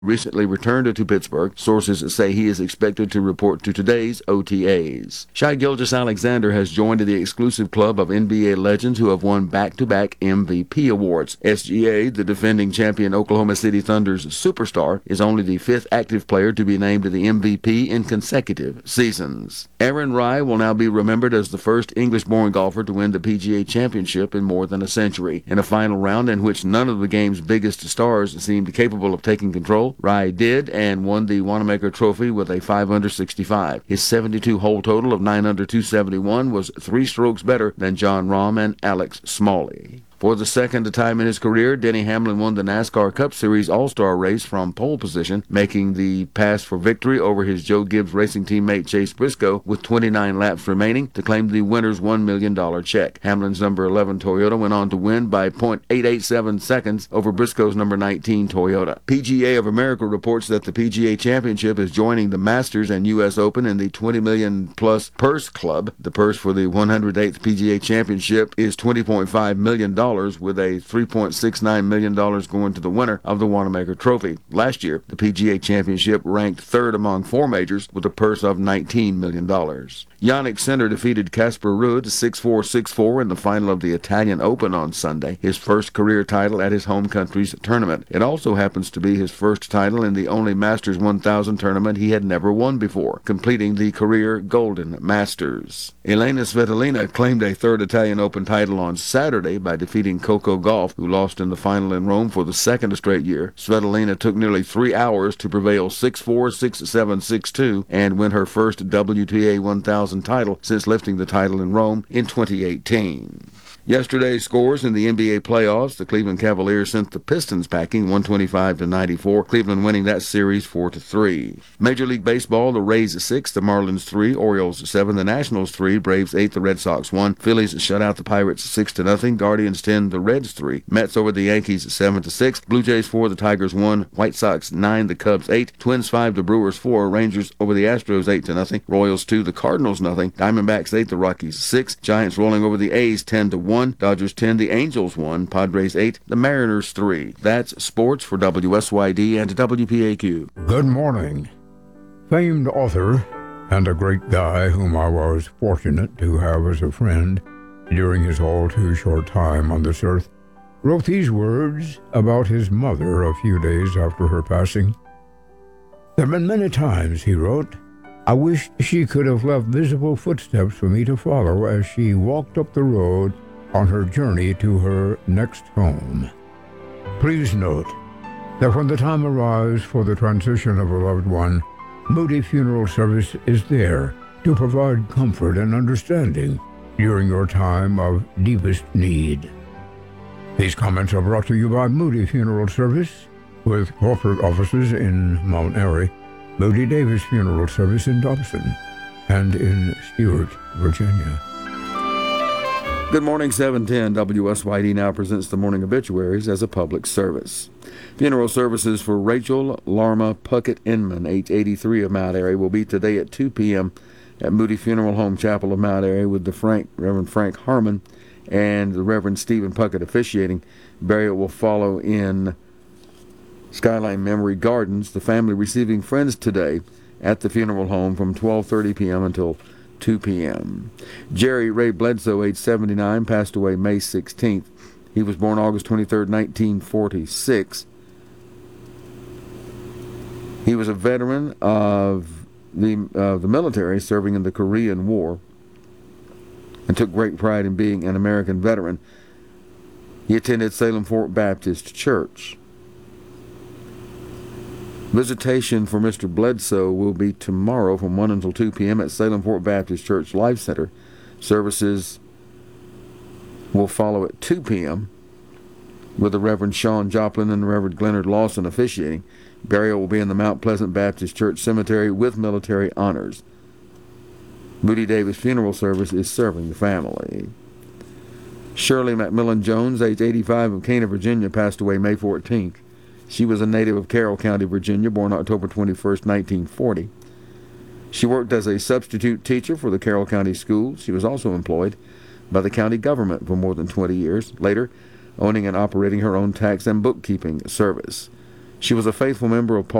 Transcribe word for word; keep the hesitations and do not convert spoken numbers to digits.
recently returned to Pittsburgh. Sources say he is expected to report to today's O T As. Shai Gilgeous-Alexander has joined the exclusive club of N B A legends who have won back-to-back M V P awards. S G A, the defending champion Oklahoma City Thunder's superstar, is only the fifth active player to be named the M V P in consecutive seasons. Aaron Rai will now be remembered as the first English-born golfer to win the P G A Championship in more than a century. In a final round in which none of the game's biggest stars seemed capable of taking control, Rai did and won the Wanamaker Trophy with a five under sixty-five. His seventy-two hole total of nine under two seventy-one was three strokes better than Jon Rahm and Alex Smalley. For the second time in his career, Denny Hamlin won the NASCAR Cup Series All-Star race from pole position, making the pass for victory over his Joe Gibbs Racing teammate Chase Briscoe with twenty-nine laps remaining to claim the winner's one million dollars check. Hamlin's number eleven Toyota went on to win by point eight eight seven seconds over Briscoe's number nineteen Toyota. P G A of America reports that the P G A Championship is joining the Masters and U S Open in the twenty million dollars plus purse club. The purse for the one hundred eighth P G A Championship is twenty point five million dollars, with a three point six nine million dollars going to the winner of the Wanamaker Trophy. Last year, the P G A Championship ranked third among four majors with a purse of nineteen million dollars. Jannik Sinner defeated Casper Ruud six four, six four in the final of the Italian Open on Sunday, his first career title at his home country's tournament. It also happens to be his first title in the only Masters one thousand tournament he had never won before, completing the career Golden Masters. Elena Svitolina claimed a third Italian Open title on Saturday by defeating Coco Gauff, who lost in the final in Rome for the second straight year. Svitolina took nearly three hours to prevail six four, six seven, six two and win her first W T A one thousand title since lifting the title in Rome in twenty eighteen. Yesterday's scores in the N B A playoffs: the Cleveland Cavaliers sent the Pistons packing one twenty-five to ninety-four, Cleveland winning that series four to three. Major League Baseball: the Rays six, the Marlins three, Orioles seven, the Nationals three, Braves eight, the Red Sox one, Phillies shut out the Pirates six to nothing, Guardians ten, the Reds three, Mets over the Yankees seven to six, Blue Jays four, the Tigers one, White Sox nine, the Cubs eight, Twins five, the Brewers four, Rangers over the Astros eight to nothing, Royals two, the Cardinals nothing, Diamondbacks eight, the Rockies six, Giants rolling over the A's ten to one, Dodgers ten, the Angels one, Padres eight, the Mariners three. That's sports for W S Y D and W P A Q. Good morning. Famed author and a great guy whom I was fortunate to have as a friend during his all too short time on this earth wrote these words about his mother a few days after her passing. There have been many times, he wrote, I wished she could have left visible footsteps for me to follow as she walked up the road on her journey to her next home. Please note that when the time arrives for the transition of a loved one, Moody Funeral Service is there to provide comfort and understanding during your time of deepest need. These comments are brought to you by Moody Funeral Service, with corporate offices in Mount Airy, Moody Davis Funeral Service in Dobson, and in Stuart, Virginia. Good morning, seven ten. W S Y D now presents the morning obituaries as a public service. Funeral services for Rachel Larma Puckett Inman, age eighty-three, of Mount Airy, will be today at two p.m. at Moody Funeral Home Chapel of Mount Airy, with the Frank, Reverend Frank Harmon and the Reverend Stephen Puckett officiating. Burial will follow in Skyline Memory Gardens, the family receiving friends today at the funeral home from twelve thirty p.m. until two p.m. Jerry Ray Bledsoe, age seventy-nine, passed away May sixteenth. He was born August twenty-third, nineteen forty-six. He was a veteran of the, uh, the military, serving in the Korean War, and took great pride in being an American veteran. He attended Salem Fort Baptist Church. Visitation for Mister Bledsoe will be tomorrow from one until two p.m. at Salem Fort Baptist Church Life Center. Services will follow at two p.m. with the Reverend Sean Joplin and the Reverend Leonard Lawson officiating. Burial will be in the Mount Pleasant Baptist Church Cemetery with military honors. Moody Davis Funeral Service is serving the family. Shirley McMillan Jones, age eighty-five, of Cana, Virginia, passed away May fourteenth. She was a native of Carroll County, Virginia, born October twenty-first, nineteen forty. She worked as a substitute teacher for the Carroll County Schools. She was also employed by the county government for more than twenty years, later owning and operating her own tax and bookkeeping service. She was a faithful member of Paul